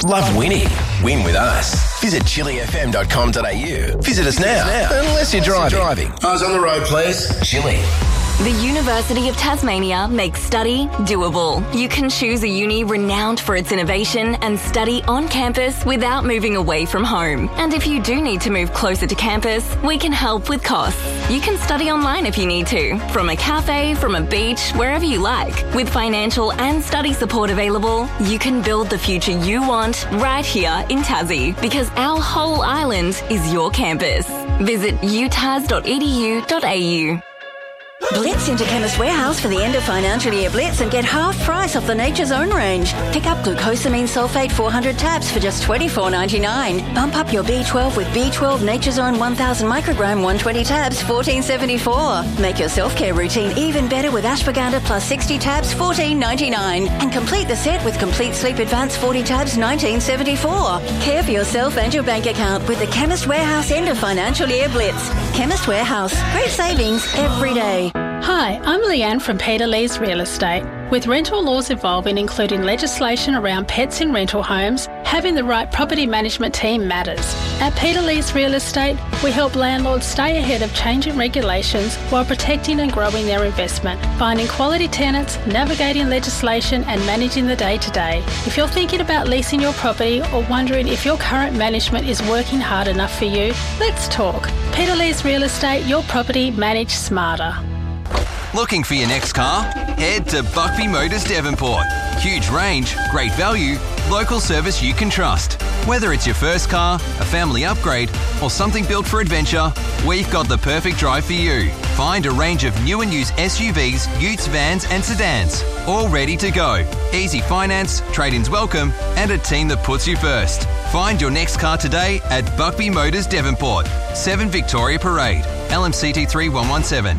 Love winning? Win with us. Visit chilifm.com.au. Visit us now. Unless you're driving. Eyes on the road, please. Chili. The University of Tasmania makes study doable. You can choose a uni renowned for its innovation and study on campus without moving away from home. And if you do need to move closer to campus, we can help with costs. You can study online if you need to, from a cafe, from a beach, wherever you like. With financial and study support available, you can build the future you want right here in Tassie, because our whole island is your campus. Visit utas.edu.au. Blitz into Chemist Warehouse for the end of financial year Blitz and get half price off the Nature's Own range. Pick up glucosamine sulfate 400 tabs for just $24.99. Bump up your B12 with B12 Nature's Own 1000 microgram 120 tabs, $14.74. Make your self-care routine even better with ashwagandha plus 60 tabs, $14.99. And complete the set with Complete Sleep Advance 40 tabs, $19.74. Care for yourself and your bank account with the Chemist Warehouse end of financial year Blitz. Chemist Warehouse. Great savings every day. Hi, I'm Leanne from Peter Lee's Real Estate. With rental laws evolving, including legislation around pets in rental homes, having the right property management team matters. At Peter Lee's Real Estate, we help landlords stay ahead of changing regulations while protecting and growing their investment, finding quality tenants, navigating legislation and managing the day-to-day. If you're thinking about leasing your property or wondering if your current management is working hard enough for you, let's talk. Peter Lee's Real Estate, your property managed smarter. Looking for your next car? Head to Buckby Motors Devonport. Huge range, great value, local service you can trust. Whether it's your first car, a family upgrade, or something built for adventure, we've got the perfect drive for you. Find a range of new and used SUVs, utes, vans and sedans, all ready to go. Easy finance, trade-ins welcome, and a team that puts you first. Find your next car today at Buckby Motors Devonport, 7 Victoria Parade, LMCT 3117.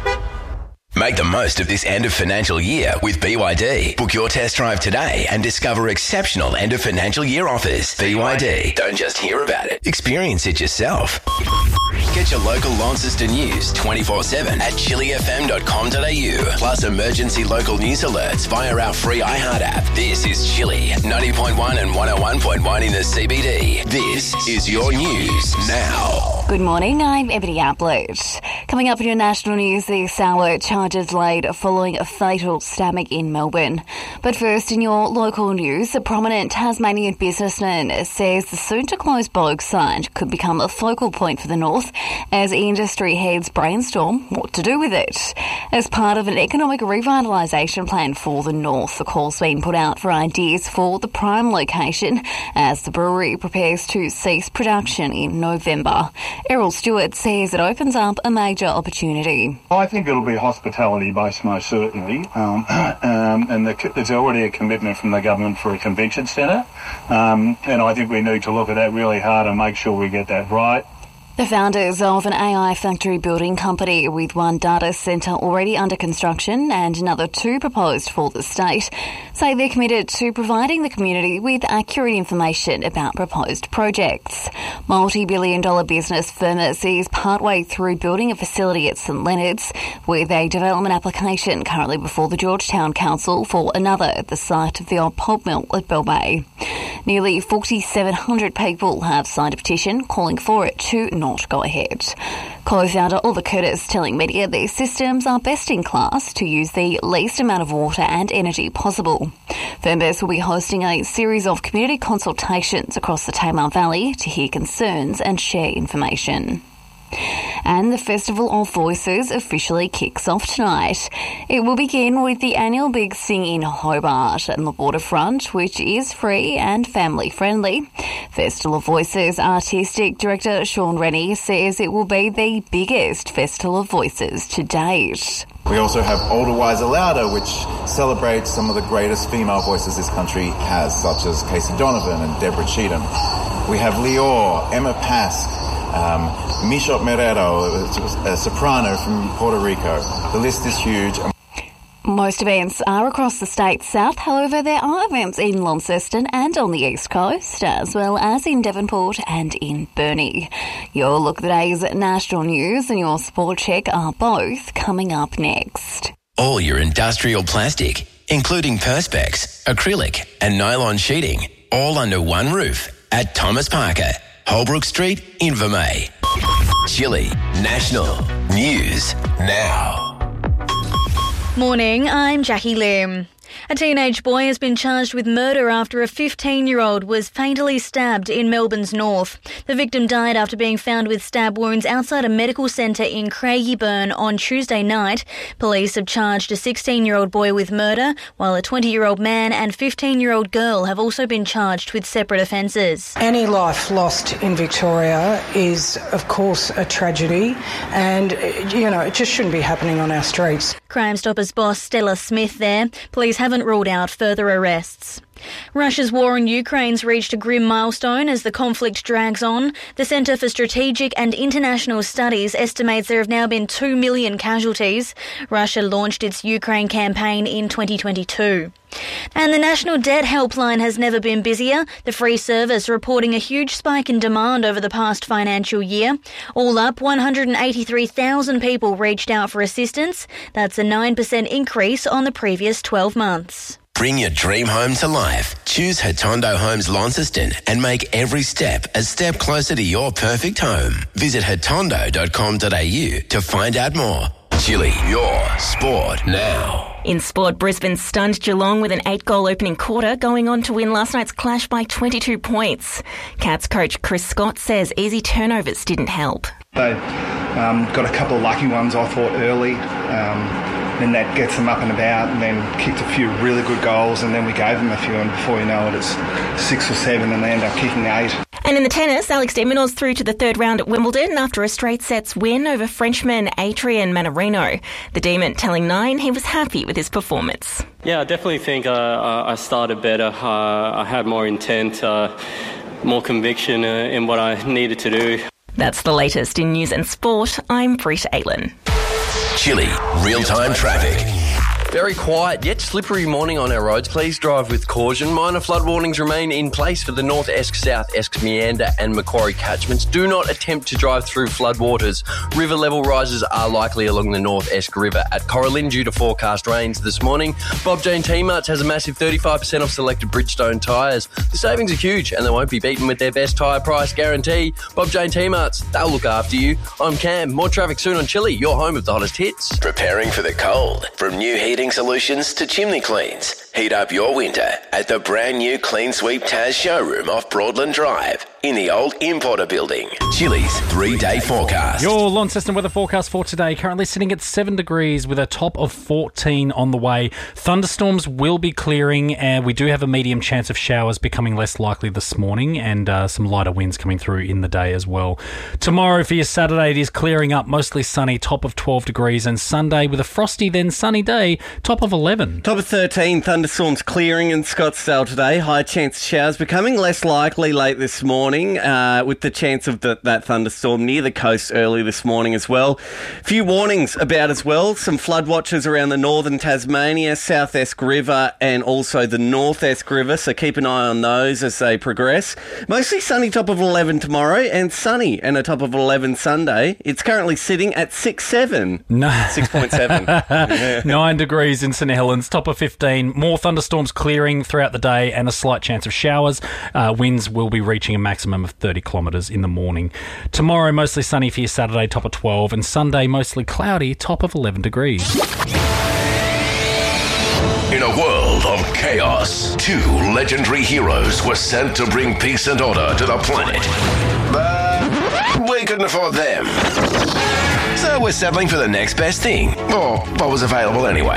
Make the most of this end of financial year with BYD. Book your test drive today and discover exceptional end of financial year offers. BYD. Don't just hear about it. Experience it yourself. Get your local Launceston news 24/7 at chilifm.com.au. Plus emergency local news alerts via our free iHeart app. This is Chili, 90.1 and 101.1 in the CBD. This is your news now. Good morning, I'm Ebony Ablett. Coming up in your national news this hour, charges laid following a fatal stabbing in Melbourne. But first, in your local news, a prominent Tasmanian businessman says the soon-to-close Bogue site could become a focal point for the north as industry heads brainstorm what to do with it. As part of an economic revitalisation plan for the north, the call's been put out for ideas for the prime location as the brewery prepares to cease production in November. Errol Stewart says it opens up a major opportunity. I think it'll be hospitality-based most certainly, and there's already a commitment from the government for a convention centre, and I think we need to look at that really hard and make sure we get that right. The founders of an AI factory building company with one data centre already under construction and another 2 proposed for the state say they're committed to providing the community with accurate information about proposed projects. Multi-billion-dollar business Firmus is partway through building a facility at St Leonard's with a development application currently before the Georgetown Council for another at the site of the old pulp mill at Bell Bay. Nearly 4,700 people have signed a petition calling for it to not go ahead. Co-founder Oliver Curtis telling media these systems are best in class to use the least amount of water and energy possible. Firmus will be hosting a series of community consultations across the Tamar Valley to hear concerns and share information. And the Festival of Voices officially kicks off tonight. It will begin with the annual Big Sing in Hobart and the waterfront, which is free and family-friendly. Festival of Voices Artistic Director Sean Rennie says it will be the biggest Festival of Voices to date. We also have Older, Wiser, Louder, which celebrates some of the greatest female voices this country has, such as Casey Donovan and Deborah Cheatham. We have Lior, Emma Pask, Michot Merero, a soprano from Puerto Rico. The list is huge. Most events are across the state south. However, there are events in Launceston and on the east coast, as well as in Devonport and in Burnie. Your look at the day's national news and your sport check are both coming up next. All your industrial plastic, including Perspex, acrylic and nylon sheeting, all under one roof at Thomas Parker, Holbrook Street, Invermay. Chili National News Now. Morning, I'm Jackie Lim. A teenage boy has been charged with murder after a 15-year-old was fatally stabbed in Melbourne's north. The victim died after being found with stab wounds outside a medical centre in Craigieburn on Tuesday night. Police have charged a 16-year-old boy with murder, while a 20-year-old man and 15-year-old girl have also been charged with separate offences. Any life lost in Victoria is, of course, a tragedy, and, it just shouldn't be happening on our streets. Crime Stoppers boss Stella Smith there. Police haven't ruled out further arrests. Russia's war in Ukraine's reached a grim milestone as the conflict drags on. The Centre for Strategic and International Studies estimates there have now been 2 million casualties. Russia launched its Ukraine campaign in 2022. And the National Debt Helpline has never been busier, the free service reporting a huge spike in demand over the past financial year. All up, 183,000 people reached out for assistance. That's a 9% increase on the previous 12 months. Bring your dream home to life. Choose Hatondo Homes Launceston and make every step a step closer to your perfect home. Visit hatondo.com.au to find out more. Chili, your sport now. In sport, Brisbane stunned Geelong with an 8-goal opening quarter, going on to win last night's clash by 22 points. Cats coach Chris Scott says easy turnovers didn't help. They got a couple of lucky ones, I thought, early. Then that gets them up and about, and then kicked a few really good goals, and then we gave them a few, and before you know it, it's 6 or 7, and they end up kicking 8. And in the tennis, Alex de Minaur's through to the third round at Wimbledon after a straight sets win over Frenchman Adrian Manarino. The Demon telling Nine he was happy with his performance. Yeah, I definitely think I started better. I had more intent, more conviction in what I needed to do. That's the latest in news and sport. I'm Britt Aylin. Chili, real-time traffic. Very quiet yet slippery morning on our roads. Please drive with caution. Minor flood warnings remain in place for the North Esk, South Esk, Meander and Macquarie catchments. Do not attempt to drive through floodwaters. River level rises are likely along the North Esk River at Coralin due to forecast rains this morning. Bob Jane T-Marts has a massive 35% off selected Bridgestone tyres. The savings are huge and they won't be beaten with their best tyre price guarantee. Bob Jane T-Marts, they'll look after you. I'm Cam. More traffic soon on Chili, your home of the hottest hits. Preparing for the cold. From new heating solutions to chimney cleans. Heat up your winter at the brand new Clean Sweep Taz showroom off Broadland Drive in the old Importer building. Chili's 3-day forecast. Your Launceston weather forecast for today, currently sitting at 7 degrees with a top of 14 on the way. Thunderstorms will be clearing and we do have a medium chance of showers becoming less likely this morning and some lighter winds coming through in the day as well. Tomorrow for your Saturday, it is clearing up, mostly sunny, top of 12 degrees, and Sunday with a frosty then sunny day, top of 11. Top of 13, thunderstorms clearing in Scottsdale today. High chance of showers becoming less likely late this morning, with the chance of that thunderstorm near the coast early this morning as well. A few warnings about as well. Some flood watches around the northern Tasmania, South Esk River and also the North Esk River, so keep an eye on those as they progress. Mostly sunny, top of 11 tomorrow, and sunny and a top of 11 Sunday. It's currently sitting at 6.7. No. 6.7. 9 degrees in St Helens, top of 15. More thunderstorms clearing throughout the day and a slight chance of showers. Winds will be reaching a maximum of 30 kilometres in the morning. Tomorrow, mostly sunny for your Saturday, top of 12. And Sunday, mostly cloudy, top of 11 degrees. In a world of chaos, 2 legendary heroes were sent to bring peace and order to the planet. But we couldn't afford them. So we're settling for the next best thing, or what was available anyway.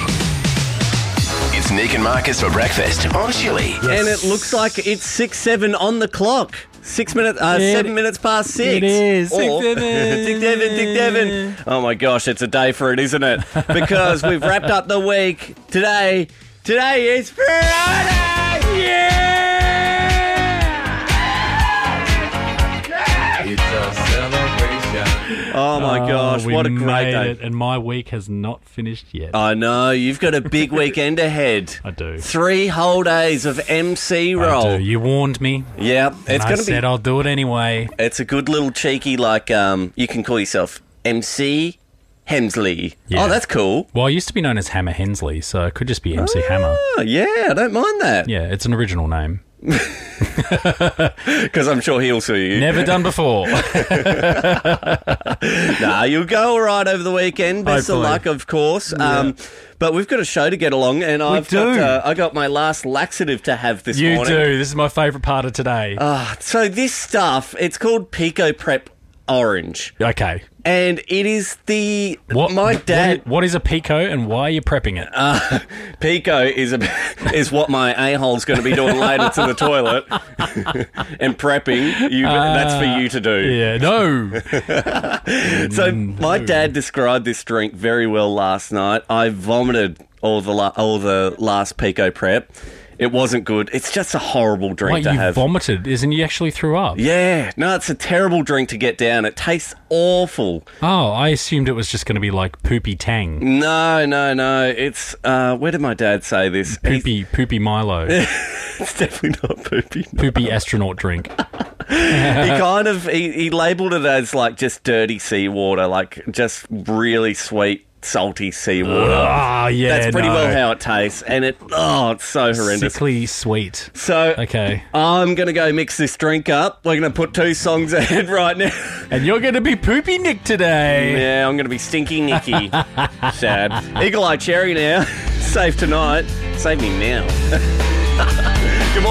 It's Nick and Marcus for breakfast on Chili. Yes. And it looks like it's 6:07 on the clock. 7 minutes past 6. It is. Or, Dick Devon. Oh my gosh, it's a day for it, isn't it? Because we've wrapped up the week. Today is Friday! Yeah! It's a celebration. Oh my gosh, what a great day. It, and my week has not finished yet. I know, you've got a big weekend ahead. I do. 3 whole days of MC role. I do. You warned me. Yeah, it's going to be. I said I'll do it anyway. It's a good little cheeky, like, you can call yourself MC Hemsley. Yeah. Oh, that's cool. Well, I used to be known as Hammer Hensley, so it could just be MC Hammer. Oh, yeah, I don't mind that. Yeah, it's an original name. Because I'm sure he'll sue you. Never done before. Nah, you'll go all right over the weekend. Best of luck, of course. Yeah. But we've got a show to get along, and I got my last laxative to have this morning. You do. This is my favourite part of today. So this stuff, it's called Pico Prep Orange. Okay. And it is the... What is a Pico and why are you prepping it? Pico is what my a-hole's going to be doing later to the toilet. And prepping, that's for you to do. Yeah, no. So my dad described this drink very well last night. I vomited all the last Pico Prep. It wasn't good. It's just a horrible drink to have. You vomited, isn't you actually threw up? Yeah. No, it's a terrible drink to get down. It tastes awful. Oh, I assumed it was just going to be like poopy tang. No. It's, where did my dad say this? Poopy Milo. It's definitely not poopy. Poopy astronaut drink. He labelled it as like just dirty seawater, like just really sweet, salty seawater. Oh, yeah, that's pretty well how it tastes, and it's so horrendous. Sickly sweet. So, okay, I'm going to go mix this drink up. We're going to put 2 songs ahead right now. And you're going to be Poopy Nick today. Yeah, I'm going to be Stinky Nicky. Sad. Eagle Eye Cherry now. Save tonight. Save me now.